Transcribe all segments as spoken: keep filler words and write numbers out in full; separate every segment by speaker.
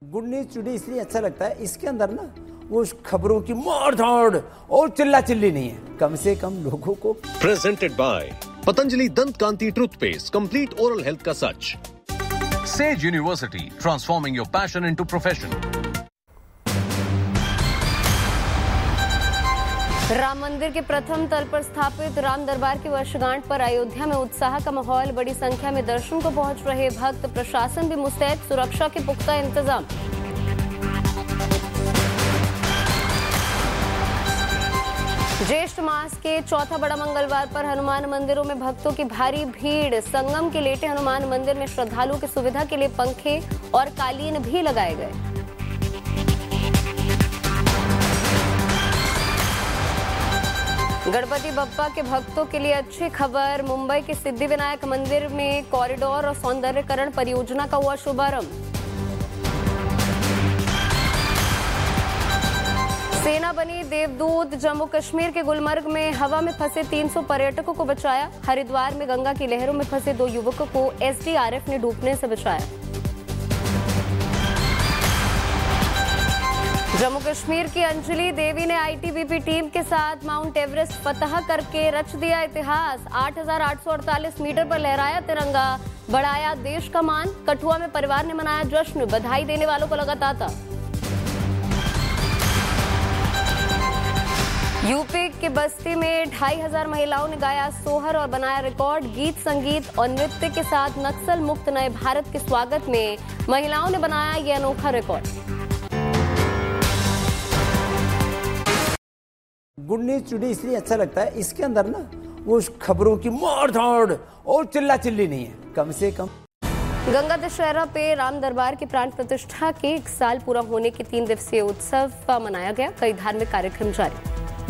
Speaker 1: Good news today इसलिए अच्छा लगता है, इसके अंदर ना वो खबरों की मार धाड़ और चिल्ला चिल्ली नहीं है, कम से कम लोगों को।
Speaker 2: प्रेजेंटेड बाय पतंजलि दंत कांति टूथपेस्ट, कंप्लीट ओरल हेल्थ का सच। Says university, transforming your passion into profession.
Speaker 3: Ram मंदिर के प्रथम तल पर स्थापित राम दरबार की वर्षगांठ पर अयोध्या में उत्साह का माहौल, बड़ी संख्या में दर्शन को पहुंच रहे भक्त, प्रशासन भी मुस्तैद, सुरक्षा के पुख्ता इंतजाम। ज्येष्ठ मास के चौथा बड़ा मंगलवार पर हनुमान मंदिरों में भक्तों की भारी भीड़, संगम के लेटे हनुमान मंदिर में श्रद्धालुओं की सुविधा के लिए पंखे और कालीन भी लगाए गए। गणपति बप्पा के भक्तों के लिए अच्छी खबर, मुंबई के सिद्धिविनायक मंदिर में कॉरिडोर और सौंदर्यकरण परियोजना का हुआ शुभारंभ। सेना बनी देवदूत, जम्मू कश्मीर के गुलमर्ग में हवा में फंसे तीन सौ पर्यटकों को बचाया। हरिद्वार में गंगा की लहरों में फंसे दो युवकों को एस डी आर एफ ने डूबने से बचाया। जम्मू कश्मीर की अंजलि देवी ने I T B P team के साथ माउंट एवरेस्ट फतह करके रच दिया इतिहास। आठ हज़ार आठ सौ अड़तालीस मीटर पर लहराया तिरंगा, बढ़ाया देश का मान। कठुआ में परिवार ने मनाया जश्न, बधाई देने वालों को लगा तांता। यूपी के बस्ती में ढाई हजार महिलाओं ने गाया सोहर और बनाया रिकॉर्ड। गीत, संगीत और नृत्य के साथ नक्सल मुक्त नए भारत के स्वागत में महिलाओं ने बनाया ये अनोखा रिकॉर्ड।
Speaker 1: गुड न्यूज टुडे इसलिए अच्छा लगता है, इसके अंदर ना वो खबरों की मार धाड़ और चिल्ला चिल्ली नहीं है, कम से कम।
Speaker 3: गंगा दशहरा पे राम दरबार की प्राण प्रतिष्ठा के एक साल पूरा होने के तीन दिवसीय उत्सव मनाया गया। कई धार्मिक कार्यक्रम जारी।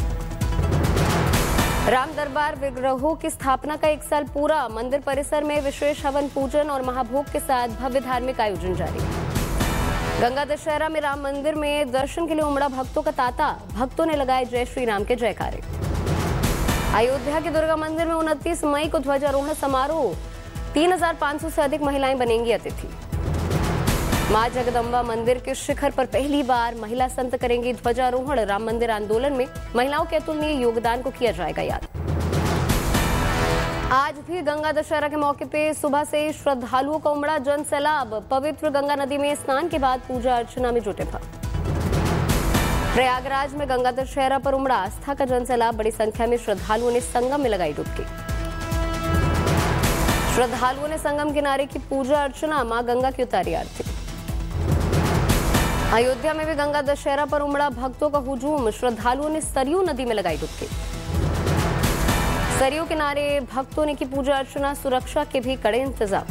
Speaker 3: राम दरबार विग्रहों की स्थापना का एक साल पूरा, मंदिर परिसर में विशेष हवन पूजन और महाभोग के साथ भव्य धार्मिक आयोजन जारी। गंगा दशहरा में राम मंदिर में दर्शन के लिए उमड़ा भक्तों का तांता, भक्तों ने लगाए जय श्री राम के जयकारे। अयोध्या के दुर्गा मंदिर में उनतीस मई को ध्वजारोहण समारोह, तीन हजार पाँच सौ से अधिक महिलाएं बनेंगी अतिथि। मां जगदम्बा मंदिर के शिखर पर पहली बार महिला संत करेंगी ध्वजारोहण। राम मंदिर आंदोलन में महिलाओं के अतुलनीय योगदान को किया जाएगा याद। आज भी गंगा दशहरा के मौके पे सुबह से श्रद्धालुओं का उमड़ा जन सैलाब। पवित्र गंगा नदी में स्नान के बाद पूजा अर्चना में जुटे भक्त। प्रयागराज में गंगा दशहरा पर उमड़ा आस्था का जन सैलाब, बड़ी संख्या में श्रद्धालुओं ने संगम में लगाई डुबकी। श्रद्धालुओं ने संगम किनारे की पूजा अर्चना, मां गंगा की उतारी आरती। अयोध्या में भी गंगा दशहरा पर उमड़ा भक्तों का हुजूम, श्रद्धालुओं ने सरयू नदी में लगाई डुबकी। सरयू किनारे भक्तों ने की पूजा अर्चना, सुरक्षा के भी कड़े इंतजाम।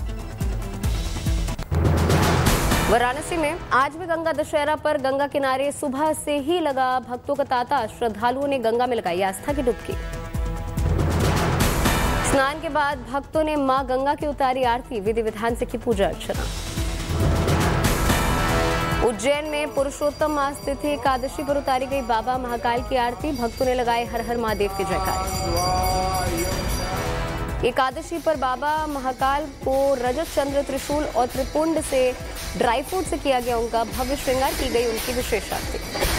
Speaker 3: वाराणसी में आज भी गंगा दशहरा पर गंगा किनारे सुबह से ही लगा भक्तों का तांता। श्रद्धालुओं ने गंगा में लगाई आस्था की डुबकी। स्नान के बाद भक्तों ने मां गंगा की उतारी आरती, विधि विधान से की पूजा अर्चना। उज्जैन में पुरुषोत्तम मास तिथि एकादशी पर उतारी गई बाबा महाकाल की आरती, भक्तों ने लगाए हर हर महादेव के जयकारे। एकादशी पर बाबा महाकाल को रजत चंद्र त्रिशूल और त्रिपुंड से ड्राई फ्रूट से किया गया उनका भव्य श्रृंगार, की गई उनकी विशेष आरती।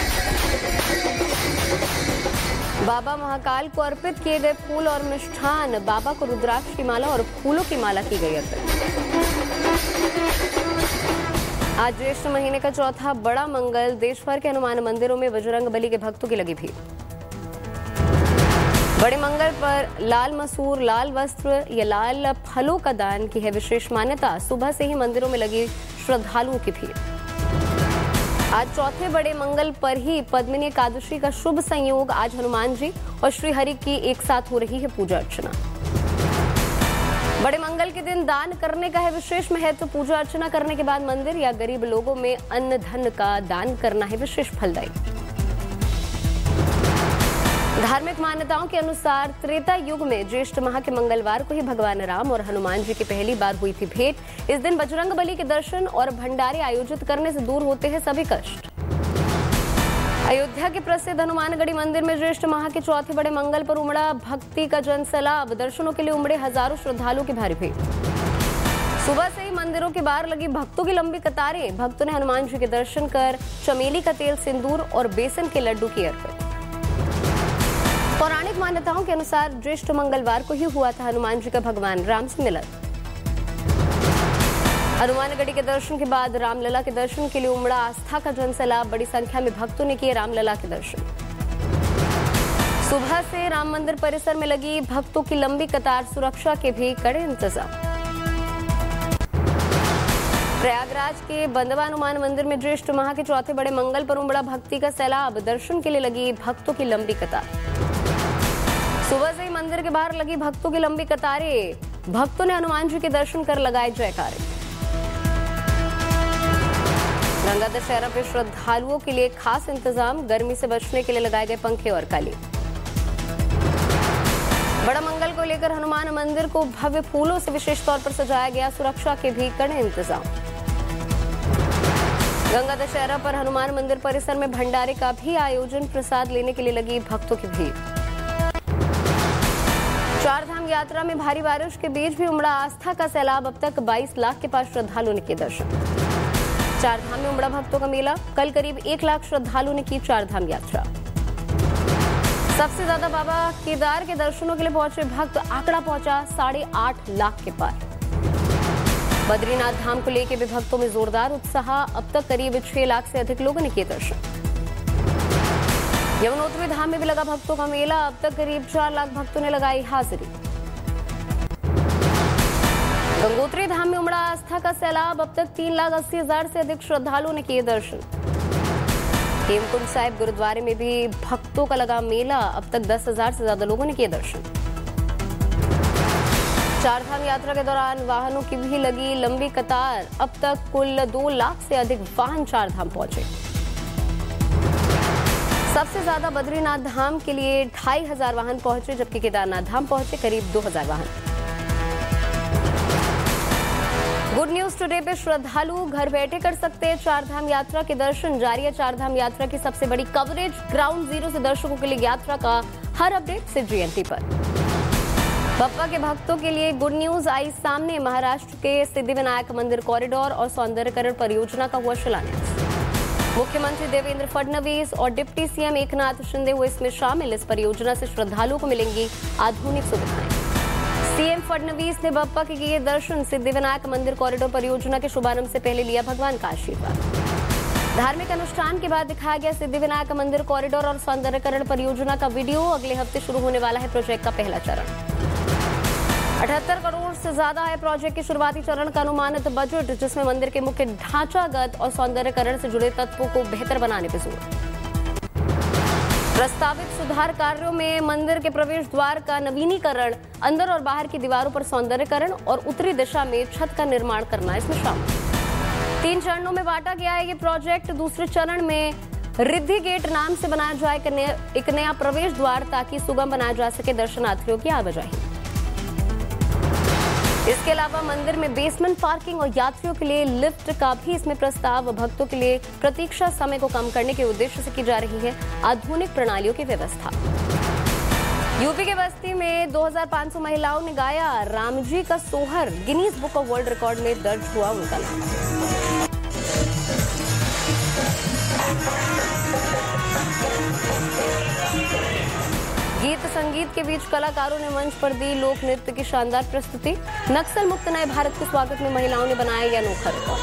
Speaker 3: बाबा महाकाल को अर्पित किए गए फूल और मिष्ठान, बाबा को रुद्राक्ष की माला और फूलों की माला की गई अर्पित। आज ज्येष्ठ महीने का चौथा बड़ा मंगल, देश भर के हनुमान मंदिरों में बजरंग बली के भक्तों की लगी भीड़। बड़े मंगल पर लाल मसूर, लाल वस्त्र या लाल फलों का दान की है विशेष मान्यता। सुबह से ही मंदिरों में लगी श्रद्धालुओं की भीड़। आज चौथे बड़े मंगल पर ही पद्मिनी एकादशी का शुभ संयोग, आज हनुमान जी और श्री हरि की एक साथ हो रही है पूजा अर्चना। बड़े मंगल के दिन दान करने का है विशेष महत्व। पूजा अर्चना करने के बाद मंदिर या गरीब लोगों में अन्न धन का दान करना है विशेष फलदायी। धार्मिक मान्यताओं के अनुसार त्रेता युग में ज्येष्ठ माह के मंगलवार को ही भगवान राम और हनुमान जी की पहली बार हुई थी भेंट। इस दिन बजरंग बली के दर्शन और भंडारे आयोजित करने से दूर होते हैं सभी कष्ट। अयोध्या के प्रसिद्ध हनुमानगढ़ी मंदिर में ज्येष्ठ माह के चौथे बड़े मंगल पर उमड़ा भक्ति का जन सैलाब। दर्शनों के लिए उमड़े हजारों श्रद्धालुओं की भारी भीड़। सुबह से ही मंदिरों के बाहर लगी भक्तों की लंबी कतारें। भक्तों ने हनुमान जी के दर्शन कर चमेली का तेल, सिंदूर और बेसन के लड्डू किए अर्पित। पौराणिक मान्यताओं के अनुसार ज्येष्ठ मंगलवार को ही हुआ था हनुमान जी का भगवान राम से मिलन। हनुमानगढ़ी के दर्शन के बाद रामलला के दर्शन के लिए उमड़ा आस्था का जनसैलाब। बड़ी संख्या में भक्तों ने किए रामलला के दर्शन। सुबह से राम मंदिर परिसर में लगी भक्तों की लंबी कतार, सुरक्षा के भी कड़े इंतजाम। प्रयागराज के बंदवा हनुमान मंदिर में ज्येष्ठ माह के चौथे बड़े मंगल पर उमड़ा भक्ति का सैलाब। दर्शन के लिए लगी भक्तों की लंबी कतार। सुबह से ही मंदिर के बाहर लगी भक्तों की लंबी कतारें। भक्तों ने हनुमान जी के दर्शन कर लगाए जयकारे। गंगा दशहरा पे श्रद्धालुओं के लिए खास इंतजाम। गर्मी से बचने के लिए लगाए गए पंखे और कालीन। बड़ा मंगल को लेकर हनुमान मंदिर को भव्य फूलों से विशेष तौर पर सजाया गया। सुरक्षा के भी कड़े इंतजाम। गंगा दशहरा पर हनुमान मंदिर परिसर में भंडारे का भी आयोजन। प्रसाद लेने के लिए लगी भक्तों की भीड़। चार धाम यात्रा में भारी बारिश के बीच भी उमड़ा आस्था का सैलाब। अब तक बाईस लाख के पास श्रद्धालुओं ने किए दर्शन। चार धाम में उमड़ा भक्तों का मेला। कल करीब एक लाख श्रद्धालुओं ने की चार धाम यात्रा। सबसे ज्यादा बाबा केदार के दर्शनों के लिए पहुंचे भक्त, आंकड़ा पहुंचा साढ़े आठ लाख के पार। बद्रीनाथ धाम को लेकर भी भक्तों में जोरदार उत्साह। अब तक करीब छह लाख से अधिक लोगों ने किए दर्शन। यमुनोत्री धाम में भी लगा भक्तों का मेला। अब तक करीब चार लाख भक्तों ने लगाई हाजिरी। गंगोत्री धाम में उमड़ा आस्था का सैलाब। अब तक तीन लाख अस्सी हजार से अधिक श्रद्धालुओं ने किए दर्शन। हेमकुंड साहिब गुरुद्वारे में भी भक्तों का लगा मेला। अब तक दस हजार से ज्यादा लोगों ने किए दर्शन। चार धाम यात्रा के दौरान वाहनों की भी लगी लंबी कतार। अब तक कुल दो लाख से अधिक वाहन चार धाम पहुंचे। सबसे ज्यादा बद्रीनाथ धाम के लिए ढाई हजार वाहन पहुंचे, जबकि केदारनाथ धाम पहुंचे करीब दो हजार वाहन। गुड न्यूज टुडे पे श्रद्धालु घर बैठे कर सकते हैं चार धाम यात्रा के दर्शन। जारी है चार धाम यात्रा की सबसे बड़ी कवरेज। ग्राउंड जीरो से दर्शकों के लिए यात्रा का हर अपडेट सिर्फ जीएनटी पर। बप्पा के भक्तों के लिए गुड न्यूज आई सामने। महाराष्ट्र के सिद्धिविनायक मंदिर कॉरिडोर और सौंदर्यकरण परियोजना का हुआ शिलान्यास। मुख्यमंत्री देवेंद्र फडणवीस और डिप्टी सीएम एकनाथ शिंदे हुए इसमें शामिल। इस परियोजना से श्रद्धालुओं को मिलेंगी आधुनिक सुविधाएं। सीएम फडणवीस ने बप्पा के किए दर्शन। सिद्धिविनायक मंदिर कॉरिडोर परियोजना के शुभारंभ से पहले लिया भगवान का आशीर्वाद। धार्मिक अनुष्ठान के बाद दिखाया गया सिद्धिविनायक मंदिर कॉरिडोर और सौंदर्यकरण परियोजना का वीडियो। अगले हफ्ते शुरू होने वाला है प्रोजेक्ट का पहला चरण। अठहत्तर करोड़ से ज्यादा है प्रोजेक्ट के शुरुआती चरण का अनुमानित बजट, जिसमें मंदिर के मुख्य ढांचागत और सौंदर्यकरण से जुड़े तत्वों को बेहतर बनाने पर जोर। प्रस्तावित सुधार कार्यों में मंदिर के प्रवेश द्वार का नवीनीकरण, अंदर और बाहर की दीवारों पर सौंदर्यकरण और उत्तरी दिशा में छत का निर्माण करना इसमें शामिल। तीन चरणों में बांटा गया है ये प्रोजेक्ट। दूसरे चरण में रिद्धि गेट नाम से बनाया जाए एक नया प्रवेश द्वार, ताकि सुगम बनाया जा सके दर्शनार्थियों की आवाजाही। इसके अलावा मंदिर में बेसमेंट पार्किंग और यात्रियों के लिए लिफ्ट का भी इसमें प्रस्ताव। भक्तों के लिए प्रतीक्षा समय को कम करने के उद्देश्य से की जा रही है आधुनिक प्रणालियों की व्यवस्था। यूपी के बस्ती में दो हज़ार पाँच सौ महिलाओं ने गाया राम जी का सोहर। Guinness book of world record में दर्ज हुआ उनका नाम। गीत संगीत के बीच कलाकारों ने मंच पर दी लोक नृत्य की शानदार प्रस्तुति। नक्सल मुक्त नए भारत के स्वागत में महिलाओं ने बनाया यह अनोखा रिकॉर्ड।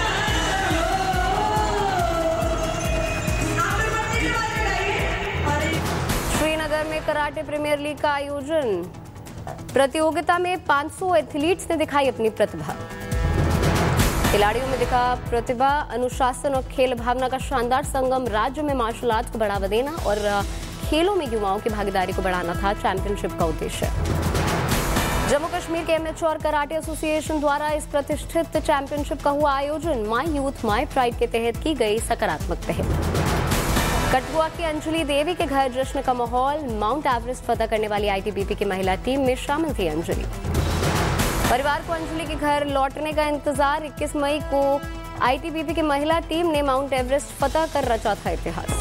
Speaker 3: श्रीनगर में कराटे प्रीमियर लीग का आयोजन। प्रतियोगिता में पाँच सौ एथलीट्स ने दिखाई अपनी प्रतिभा। खिलाड़ियों में दिखा प्रतिभा, अनुशासन और खेल भावना का शानदार संगम। राज्य में मार्शल आर्ट को बढ़ावा देना और खेलों में युवाओं की भागीदारी को बढ़ाना था चैंपियनशिप का उद्देश्य। जम्मू कश्मीर के एमएचए और कराटे एसोसिएशन द्वारा इस प्रतिष्ठित चैंपियनशिप का हुआ आयोजन। माई यूथ माई प्राइड के तहत की गई सकारात्मक पहल। कठुआ की अंजलि देवी के घर जश्न का माहौल। माउंट एवरेस्ट फतह करने वाली आईटीबीपी की महिला टीम में शामिल थी अंजलि। परिवार को अंजलि के घर लौटने का इंतजार। इक्कीस मई को आईटीबीपी की महिला टीम ने माउंट एवरेस्ट फतह कर रचा था इतिहास।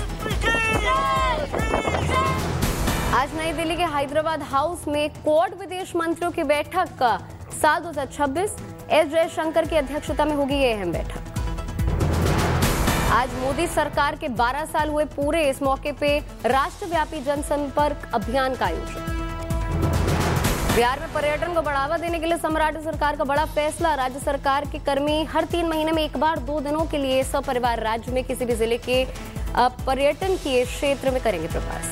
Speaker 3: आज नई दिल्ली के हैदराबाद हाउस में क्वाड विदेश मंत्रियों की बैठक का साल दो हज़ार छब्बीस एस जयशंकर की अध्यक्षता में होगी ये अहम बैठक। आज मोदी सरकार के बारह साल हुए पूरे, इस मौके पे राष्ट्रव्यापी जनसंपर्क अभियान का आयोजन। बिहार में पर्यटन को बढ़ावा देने के लिए सम्राट सरकार का बड़ा फैसला। राज्य सरकार के कर्मी हर तीन महीने में एक बार दो दिनों के लिए सपरिवार राज्य में किसी भी जिले के पर्यटन के क्षेत्र में करेंगे प्रवास।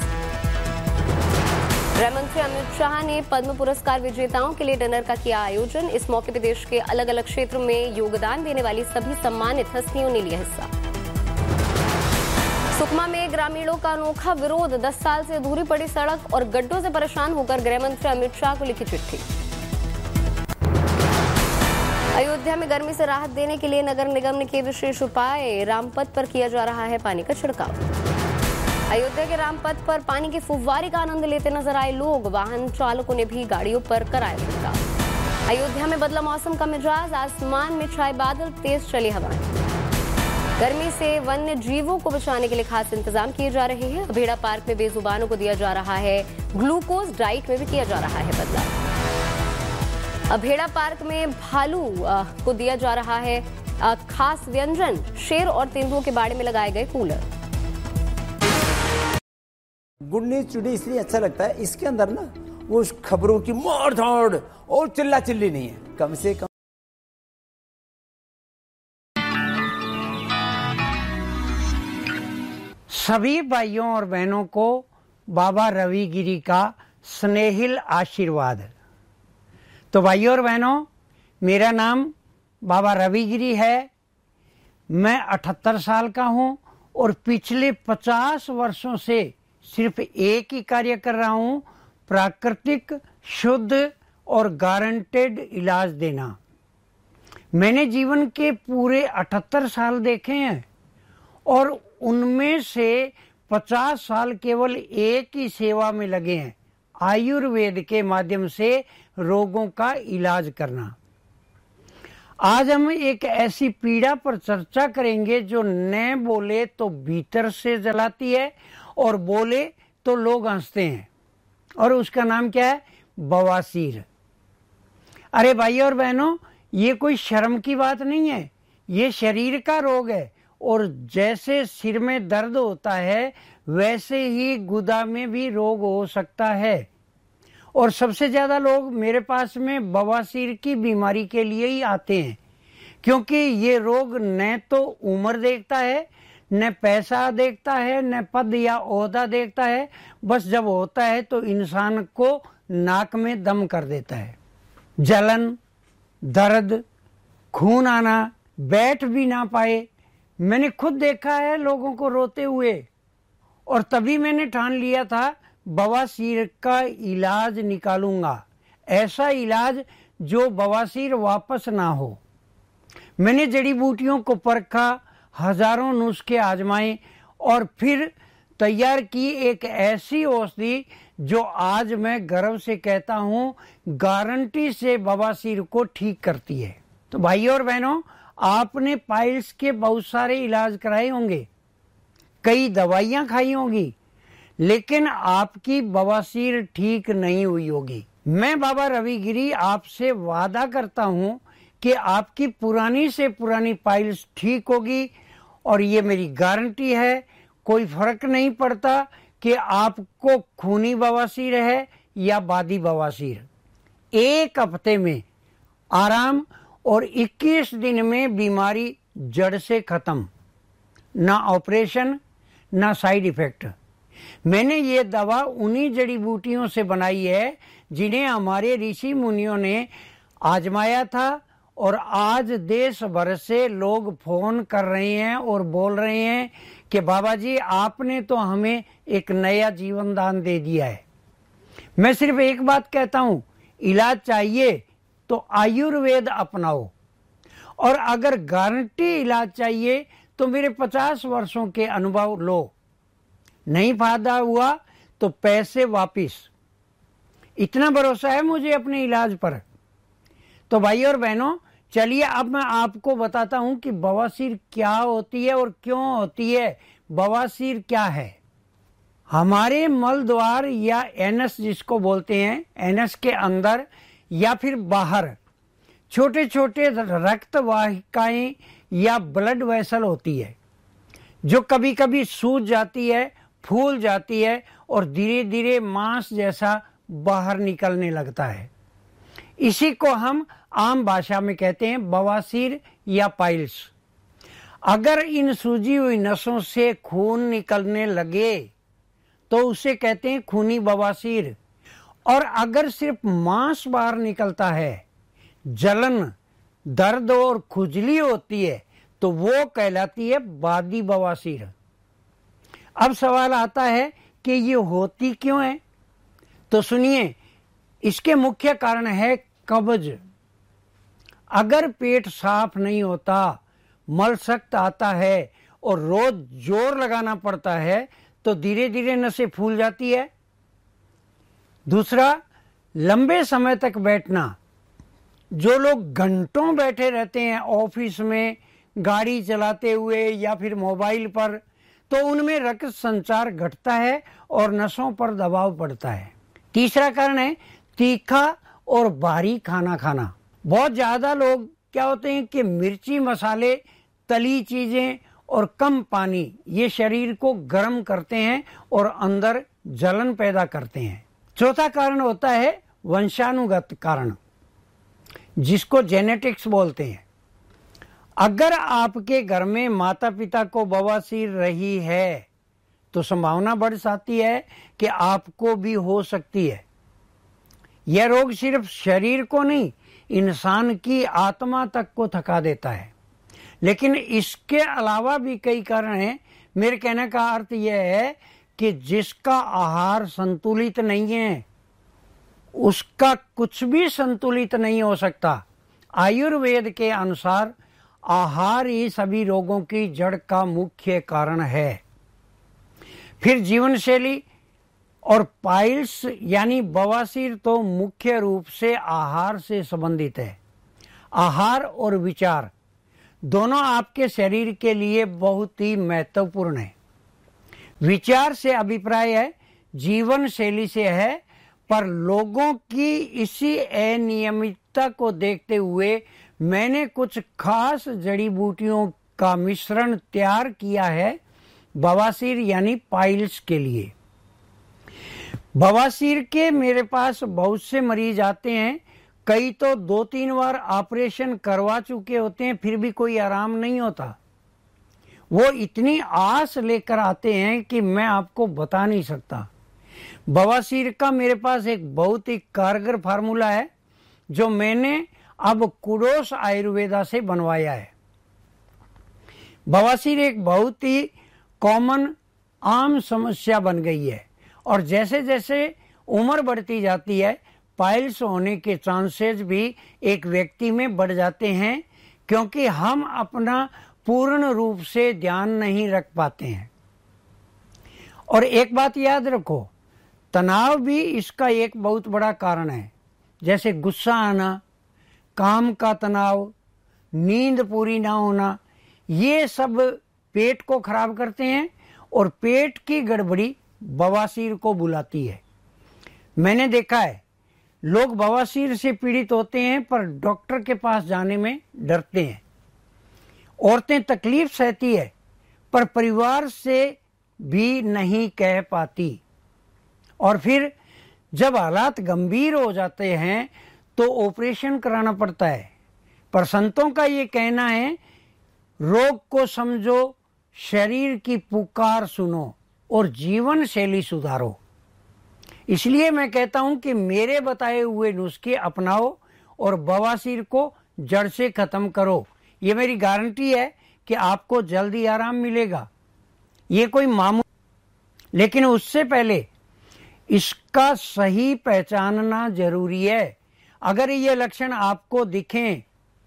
Speaker 3: गृह मंत्री अमित शाह ने पद्म पुरस्कार विजेताओं के लिए डिनर का किया आयोजन। इस मौके पर देश के अलग अलग क्षेत्रों में योगदान देने वाली सभी सम्मानित हस्तियों ने लिया हिस्सा। सुकमा में ग्रामीणों का अनोखा विरोध, दस साल से अधूरी पड़ी सड़क और गड्ढों से परेशान होकर गृह मंत्री अमित शाह को लिखी चिट्ठी। अयोध्या में गर्मी से राहत देने के लिए नगर निगम ने किए विशेष उपाय, रामपथ पर किया जा रहा है पानी का छिड़काव। अयोध्या के रामपथ पर पानी की फुव्वारी का आनंद लेते नजर आए लोग, वाहन चालकों ने भी गाड़ियों पर कराया छिड़काव। अयोध्या में बदला मौसम का मिजाज, आसमान में छाए बादल, तेज चली हवाएं। गर्मी से वन्य जीवों को बचाने के लिए खास इंतजाम किए जा रहे हैं। अभेड़ा पार्क में बेजुबानों को दिया जा रहा है ग्लूकोज, डाइट में भी किया जा रहा है बदलाव। अभेड़ा पार्क में भालू को दिया जा रहा है खास व्यंजन, शेर और तेंदुओं के बाड़े में लगाए गए कूलर।
Speaker 1: गुड न्यूज टुडे इसलिए अच्छा लगता है, इसके अंदर ना वो खबरों की मार धाड़ और चिल्ला चिल्ली नहीं है, कम से कम
Speaker 4: सभी भाइयों और बहनों को बाबा रविगिरी का स्नेहिल आशीर्वाद। तो भाइयों और बहनों, मेरा नाम बाबा रविगिरी है। मैं अठहत्तर साल का हूं और पिछले पचास वर्षों से सिर्फ एक ही कार्य कर रहा हूं, प्राकृतिक, शुद्ध और गारंटेड इलाज देना। मैंने जीवन के पूरे अठहत्तर साल देखे हैं और उनमें से पचास साल केवल एक ही सेवा में लगे हैं, आयुर्वेद के माध्यम से रोगों का इलाज करना। आज हम एक ऐसी पीड़ा पर चर्चा करेंगे जो न बोले तो भीतर से जलाती है और बोले तो लोग हंसते हैं, और उसका नाम क्या है? बवासीर। अरे भाइयों और बहनों, ये कोई शर्म की बात नहीं है, ये शरीर का रोग है। और जैसे सिर में दर्द होता है वैसे ही गुदा में भी रोग हो सकता है। और सबसे ज्यादा लोग मेरे पास में बवासीर की बीमारी के लिए ही आते हैं, क्योंकि ये रोग न तो उम्र देखता है, न पैसा देखता है, न पद या ओहदा देखता है। बस जब होता है तो इंसान को नाक में दम कर देता है। जलन, दर्द, खून आना, बैठ भी ना पाए। मैंने खुद देखा है लोगों को रोते हुए, और तभी मैंने ठान लिया था बवासीर का इलाज निकालूंगा, ऐसा इलाज जो बवासीर वापस ना हो। मैंने जड़ी बूटियों को परखा, हजारों नुस्खे आजमाए और फिर तैयार की एक ऐसी औषधि जो आज मैं गर्व से कहता हूं गारंटी से बवासीर को ठीक करती है। तो भाइयों और बहनों, आपने पाइल्स के बहुत सारे इलाज कराए होंगे, कई दवाइयां खाई होंगी, लेकिन आपकी बवासीर ठीक नहीं हुई होगी। मैं बाबा रविगिरी आपसे वादा करता हूं कि आपकी पुरानी से पुरानी पाइल्स ठीक होगी, और ये मेरी गारंटी है। कोई फर्क नहीं पड़ता कि आपको खूनी बवासीर है या बादी बवासीर। एक हफ्ते में आराम और इक्कीस दिन में बीमारी जड़ से खत्म, ना ऑपरेशन ना साइड इफेक्ट। मैंने ये दवा उन्हीं जड़ी बूटियों से बनाई है जिन्हें हमारे ऋषि मुनियों ने आजमाया था, और आज देश भर से लोग फोन कर रहे हैं और बोल रहे हैं कि बाबा जी आपने तो हमें एक नया जीवन दान दे दिया है। मैं सिर्फ एक बात कहता हूं, इलाज चाहिए तो आयुर्वेद अपनाओ, और अगर गारंटी इलाज चाहिए तो मेरे पचास वर्षों के अनुभव लो। नहीं फायदा हुआ तो पैसे वापिस। इतना भरोसा है मुझे अपने इलाज पर। तो भाइयों और बहनों, चलिए अब मैं आपको बताता हूं कि बवासीर क्या होती है और क्यों होती है। बवासीर क्या है? हमारे मल द्वार या एनस जिसको बोलते हैं, एनस के अंदर या फिर बाहर छोटे छोटे रक्त वाहिकाएं या ब्लड वेसल होती है जो कभी कभी सूज जाती है, फूल जाती है और धीरे धीरे मांस जैसा बाहर निकलने लगता है। इसी को हम आम भाषा में कहते हैं बवासीर या पाइल्स। अगर इन सूजी हुई नसों से खून निकलने लगे तो उसे कहते हैं खूनी बवासीर। और अगर सिर्फ मांस बाहर निकलता है, जलन, दर्द और खुजली होती है तो वो कहलाती है बादी बवासीर। अब सवाल आता है कि ये होती क्यों है? तो सुनिए, इसके मुख्य कारण है कब्ज। अगर पेट साफ नहीं होता, मल सख्त आता है और रोज जोर लगाना पड़ता है तो धीरे धीरे नसें फूल जाती है। दूसरा, लंबे समय तक बैठना। जो लोग घंटों बैठे रहते हैं ऑफिस में, गाड़ी चलाते हुए या फिर मोबाइल पर, तो उनमें रक्त संचार घटता है और नसों पर दबाव पड़ता है। तीसरा कारण है तीखा और भारी खाना खाना। बहुत ज़्यादा लोग क्या होते हैं कि मिर्ची, मसाले, तली चीज़ें और कम पानी ये शरीर को गर्म करते हैं और अंदर जलन पैदा करते हैं। चौथा कारण होता है वंशानुगत कारण, जिसको जेनेटिक्स बोलते हैं। अगर आपके घर में माता पिता को बवासीर रही है तो संभावना बढ़ जाती है कि आपको भी हो सकती है। यह रोग सिर्फ शरीर को नहीं, इंसान की आत्मा तक को थका देता है। लेकिन इसके अलावा भी कई कारण हैं। मेरे कहने का अर्थ यह है कि जिसका आहार संतुलित नहीं है उसका कुछ भी संतुलित नहीं हो सकता। आयुर्वेद के अनुसार आहार ही सभी रोगों की जड़ का मुख्य कारण है। फिर जीवन शैली और पाइल्स यानी बवासीर तो मुख्य रूप से आहार से संबंधित है। आहार और विचार दोनों आपके शरीर के लिए बहुत ही महत्वपूर्ण है। विचार से अभिप्राय है, जीवन शैली से है, पर लोगों की इसी अनियमितता को देखते हुए मैंने कुछ खास जड़ी बूटियों का मिश्रण तैयार किया है बवासीर यानी पाइल्स के लिए। बवासीर के मेरे पास बहुत से मरीज आते हैं। कई तो दो तीन बार ऑपरेशन करवा चुके होते हैं, फिर भी कोई आराम नहीं होता। वो इतनी आस लेकर आते हैं कि मैं आपको बता नहीं सकता। बवासीर का मेरे पास एक बहुत ही कारगर फार्मूला है जो मैंने अब कुडोस आयुर्वेदा से बनवाया है। बवासीर एक बहुत ही कॉमन आम समस्या बन गई है और जैसे जैसे उम्र बढ़ती जाती है पाइल्स होने के चांसेस भी एक व्यक्ति में बढ़ जाते हैं, क्योंकि हम अपना पूर्ण रूप से ध्यान नहीं रख पाते हैं। और एक बात याद रखो, तनाव भी इसका एक बहुत बड़ा कारण है। जैसे गुस्सा आना, काम का तनाव, नींद पूरी ना होना, ये सब पेट को खराब करते हैं और पेट की गड़बड़ी बवासीर को बुलाती है। मैंने देखा है लोग बवासीर से पीड़ित होते हैं पर डॉक्टर के पास जाने में डरते हैं। औरतें तकलीफ सहती है पर परिवार से भी नहीं कह पाती और फिर जब हालात गंभीर हो जाते हैं तो ऑपरेशन कराना पड़ता है। पर संतों का ये कहना है, रोग को समझो, शरीर की पुकार सुनो और जीवन शैली सुधारो। इसलिए मैं कहता हूं कि मेरे बताए हुए नुस्खे अपनाओ और बवासीर को जड़ से खत्म करो। ये मेरी गारंटी है कि आपको जल्दी आराम मिलेगा। ये कोई मामूली, लेकिन उससे पहले इसका सही पहचानना जरूरी है। अगर ये लक्षण आपको दिखें,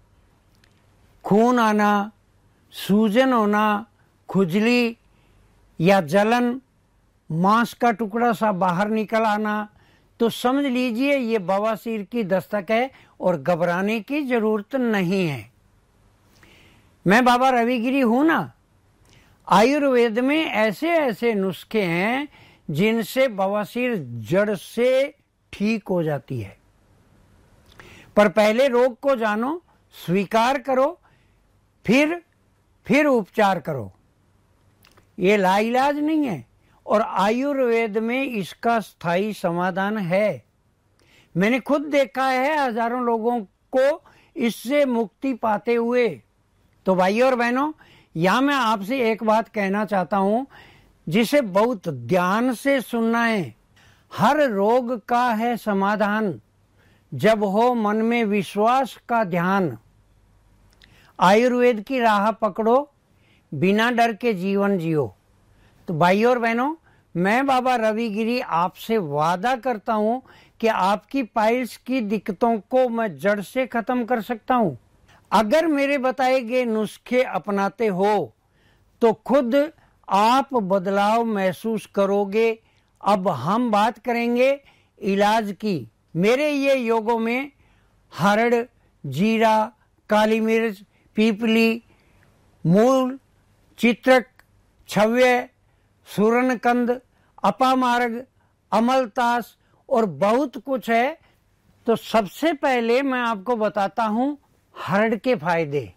Speaker 4: खून आना, सूजन होना, खुजली या जलन, मांस का टुकड़ा सा बाहर निकल आना, तो समझ लीजिए ये बवासीर की दस्तक है और घबराने की जरूरत नहीं है। मैं बाबा रविगिरी हूं ना। आयुर्वेद में ऐसे ऐसे नुस्खे हैं जिनसे बवासीर जड़ से ठीक हो जाती है। पर पहले रोग को जानो, स्वीकार करो, फिर फिर उपचार करो। ये लाइलाज नहीं है और आयुर्वेद में इसका स्थायी समाधान है। मैंने खुद देखा है हजारों लोगों को इससे मुक्ति पाते हुए। तो भाइयों और बहनों, यहां मैं आपसे एक बात कहना चाहता हूं जिसे बहुत ध्यान से सुनना है। हर रोग का है समाधान जब हो मन में विश्वास का ध्यान। आयुर्वेद की राह पकड़ो, बिना डर के जीवन जियो। तो भाइयों और बहनों, मैं बाबा रवि गिरी आपसे वादा करता हूं कि आपकी पाइल्स की दिक्कतों को मैं जड़ से खत्म कर सकता हूं। अगर मेरे बताए गए नुस्खे अपनाते हो तो खुद आप बदलाव महसूस करोगे। अब हम बात करेंगे इलाज की। मेरे ये योगों में हरड़, जीरा, काली मिर्च, पीपली, मूल, चित्रक, छव्य, सूरनकंद, अपामार्ग, अमलतास और बहुत कुछ है। तो सबसे पहले मैं आपको बताता हूं हरड़ के फायदे।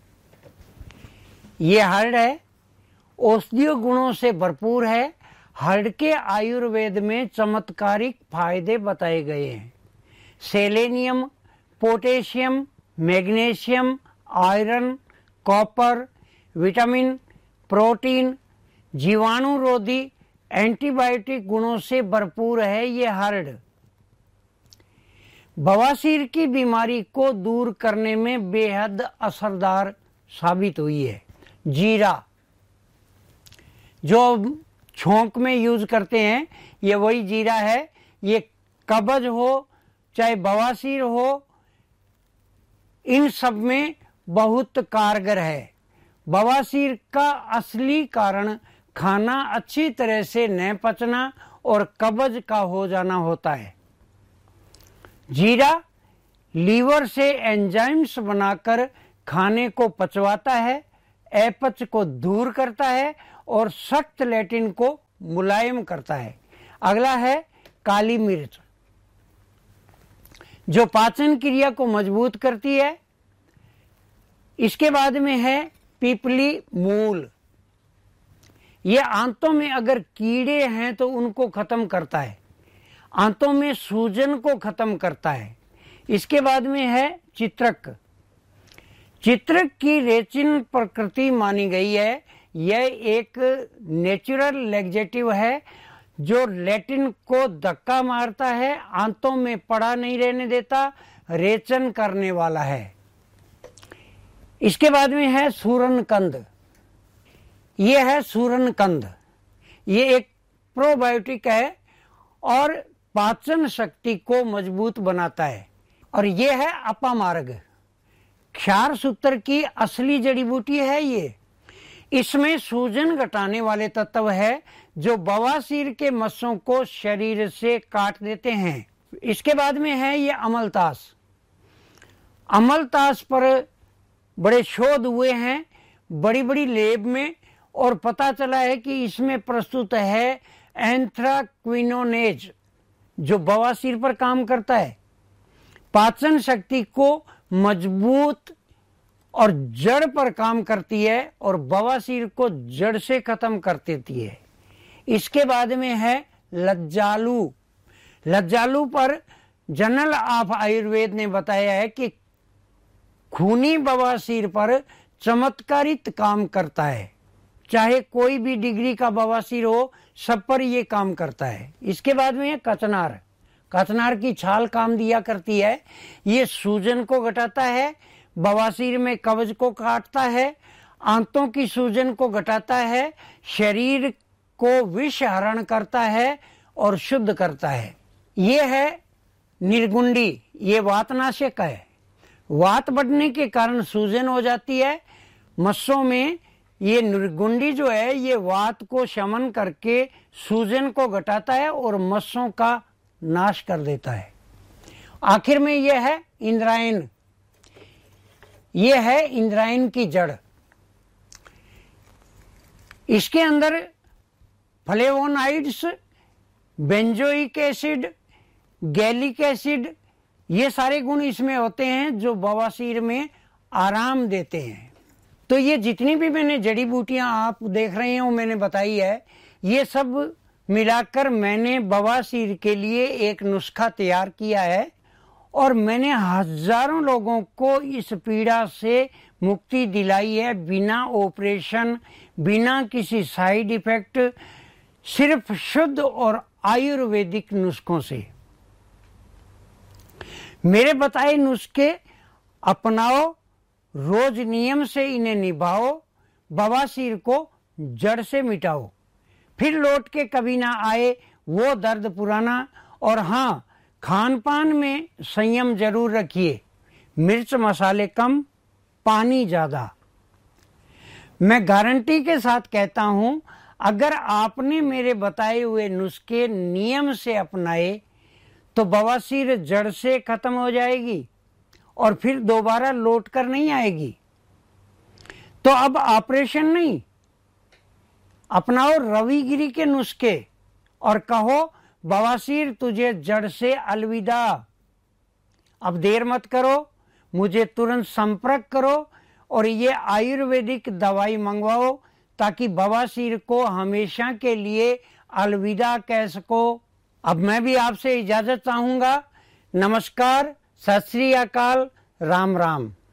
Speaker 4: ये हरड़ है, औषधीय गुणों से भरपूर है। हरड़ के आयुर्वेद में चमत्कारिक फायदे बताए गए हैं। Selenium, potassium, magnesium, iron, copper, vitamin, protein, जीवाणुरोधी, एंटीबायोटिक गुणों से भरपूर है ये हरड़। बवासीर की बीमारी को दूर करने में बेहद असरदार साबित हुई है। जीरा जो छोंक में यूज करते हैं, ये वही जीरा है। ये कब्ज हो चाहे बवासीर हो, इन सब में बहुत कारगर है। बवासीर का असली कारण खाना अच्छी तरह से न पचना और कब्ज का हो जाना होता है। जीरा लीवर से एंजाइम्स बनाकर खाने को पचवाता है, अपच को दूर करता है और सख्त लेटिन को मुलायम करता है। अगला है काली मिर्च, जो पाचन क्रिया को मजबूत करती है। इसके बाद में है पीपली मूल। ये आंतों में अगर कीड़े हैं तो उनको खत्म करता है, आंतों में सूजन को खत्म करता है। इसके बाद में है चित्रक। चित्रक की रेचिन प्रकृति मानी गई है। यह एक नेचुरल लैक्सेटिव है जो लेटिन को धक्का मारता है, आंतों में पड़ा नहीं रहने देता, रेचन करने वाला है। इसके बाद में है सूरनकंद। ये है सूरनकंद, ये एक प्रोबायोटिक है और पाचन शक्ति को मजबूत बनाता है। और ये है अपामार्ग, क्षार सूत्र की असली जड़ी बूटी है ये। इसमें सूजन घटाने वाले तत्व है जो बवासीर के मस्सों को शरीर से काट देते हैं। इसके बाद में है ये अमलतास। अमलतास पर बड़े शोध हुए हैं बड़ी बड़ी लैब में और पता चला है कि इसमें प्रस्तुत है एंथ्राक्विनोनेज जो बवासीर पर काम करता है, पाचन शक्ति को मजबूत और जड़ पर काम करती है और बवासीर को जड़ से खत्म कर देती है। इसके बाद में है लज्जालू। लज्जालू पर जर्नल ऑफ आयुर्वेद ने बताया है कि खूनी बवासीर पर चमत्कारित काम करता है। चाहे कोई भी डिग्री का बवासीर हो, सब पर यह काम करता है। इसके बाद में है कचनार। कचनार की छाल काम दिया करती है। ये सूजन को घटाता है, बवासीर में कब्ज को काटता है, आंतों की सूजन को घटाता है, शरीर को विष हरण करता है और शुद्ध करता है। ये है निर्गुंडी, ये वातनाशक है। वात बढ़ने के कारण सूजन हो जाती है मस्सों में। ये निर्गुंडी जो है ये वात को शमन करके सूजन को घटाता है और मस्सों का नाश कर देता है। आखिर में यह है इंद्रायण। यह है इंद्रायण की जड़। इसके अंदर flavonoids, benzoic acid, gallic acid, ये सारे गुण इसमें होते हैं जो बवासीर में आराम देते हैं। तो ये जितनी भी मैंने जड़ी बूटियां आप देख रहे हैं वो मैंने बताई है, ये सब मिलाकर मैंने बवासीर के लिए एक नुस्खा तैयार किया है और मैंने हजारों लोगों को इस पीड़ा से मुक्ति दिलाई है, बिना ऑपरेशन, बिना किसी साइड इफेक्ट, सिर्फ शुद्ध और आयुर्वेदिक नुस्खों से। मेरे बताए नुस्खे अपनाओ, रोज नियम से इन्हें निभाओ, बवासीर को जड़ से मिटाओ, फिर लौट के कभी ना आए वो दर्द पुराना। और हाँ, खान पान में संयम जरूर रखिए, मिर्च मसाले कम, पानी ज्यादा। मैं गारंटी के साथ कहता हूं, अगर आपने मेरे बताए हुए नुस्खे नियम से अपनाए तो बवासीर जड़ से खत्म हो जाएगी और फिर दोबारा लौट कर नहीं आएगी। तो अब ऑपरेशन नहीं, अपनाओ रविगिरी के नुस्खे और कहो बवासीर तुझे जड़ से अलविदा। अब देर मत करो, मुझे तुरंत संपर्क करो और ये आयुर्वेदिक दवाई मंगवाओ ताकि बवासीर को हमेशा के लिए अलविदा कह सको। अब मैं भी आपसे इजाजत चाहूंगा। नमस्कार, सत श्री अकाल, राम राम।